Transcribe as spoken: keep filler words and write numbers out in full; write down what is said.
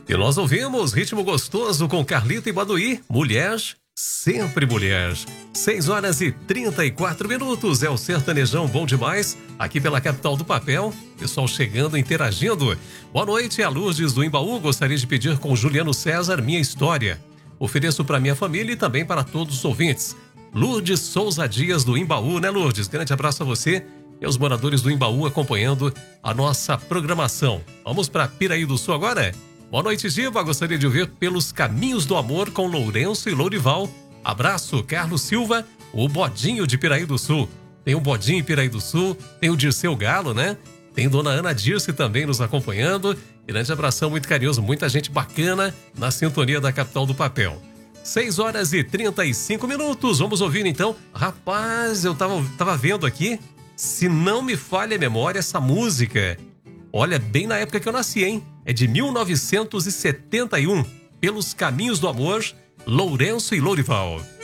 E nós ouvimos Ritmo Gostoso com Carlita e Baduí, Mulher, Sempre Mulher. seis horas e trinta e quatro minutos, é o sertanejão bom demais, aqui pela capital do papel. Pessoal chegando, interagindo. Boa noite, a Lourdes do Imbaú. Gostaria de pedir com Juliano César Minha História. Ofereço para minha família e também para todos os ouvintes. Lourdes Souza Dias do Imbaú, né, Lourdes? Grande abraço a você e aos moradores do Imbaú acompanhando a nossa programação. Vamos para Piraí do Sul agora? Boa noite, Giba. Gostaria de ouvir Pelos Caminhos do Amor com Lourenço e Lourival. Abraço, Carlos Silva, o Bodinho de Piraí do Sul. Tem o Bodinho em Piraí do Sul, tem o Dirceu Galo, né? Tem Dona Ana Dirce também nos acompanhando. Grande abração, muito carinhoso, muita gente bacana na sintonia da capital do papel. seis horas e trinta e cinco minutos, vamos ouvir então. Rapaz, eu tava, tava vendo aqui, se não me falha a memória, essa música, olha, bem na época que eu nasci, hein? É de mil novecentos e setenta e um, Pelos Caminhos do Amor, Lourenço e Lourival.